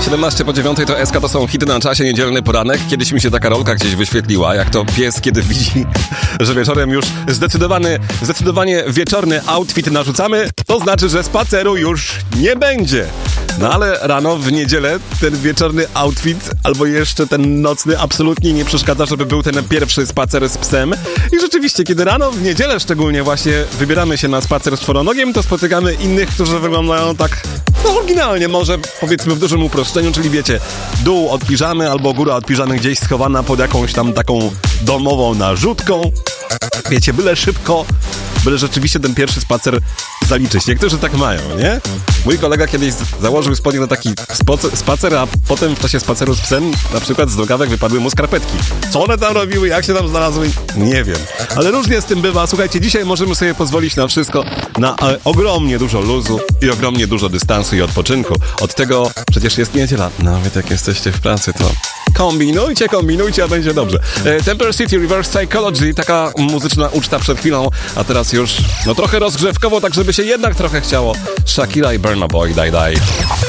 17 po 9 to SK, to są hity na czasie, niedzielny poranek. Kiedyś mi się taka rolka gdzieś wyświetliła, jak to pies, kiedy widzi, że wieczorem już zdecydowanie wieczorny outfit narzucamy, to znaczy, że spaceru już nie będzie. No ale rano w niedzielę ten wieczorny outfit albo jeszcze ten nocny absolutnie nie przeszkadza, żeby był ten pierwszy spacer z psem. I rzeczywiście, kiedy rano w niedzielę szczególnie właśnie wybieramy się na spacer z czworonogiem, to spotykamy innych, którzy wyglądają tak oryginalnie, może powiedzmy w dużym uproszczeniu, czyli wiecie, dół od piżamy albo góra od piżamy gdzieś schowana pod jakąś tam taką domową narzutką. Wiecie, byle szybko, byle rzeczywiście ten pierwszy spacer zaliczyć. Niektórzy tak mają, nie? Mój kolega kiedyś założył spodnie na taki spacer, a potem w czasie spaceru z psem na przykład z nogawek wypadły mu skarpetki. Co one tam robiły, jak się tam znalazły? Nie wiem. Ale różnie z tym bywa. Słuchajcie, dzisiaj możemy sobie pozwolić na wszystko, na ogromnie dużo luzu i ogromnie dużo dystansu i odpoczynku. Od tego przecież jest niedziela. Nawet jak jesteście w pracy, to kombinujcie, a będzie dobrze. Temper City, Reverse Psychology, taka muzyczna uczta przed chwilą, a teraz już trochę rozgrzewkowo, tak żeby się jednak trochę chciało. Shakira i Burna Boy, Die Die.